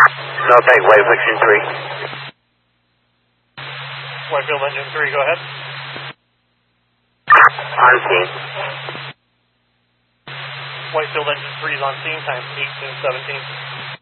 No, thank Whitefield Engine 3. Whitefield Engine 3, go ahead. On scene. Whitefield Engine 3 is on scene, time 1817.